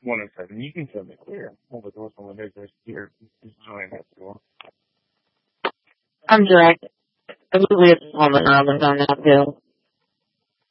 107. You can send me clear. Hold the door from the neighbors here. Just join that door. I'm direct. I believe it's on the island on that bill.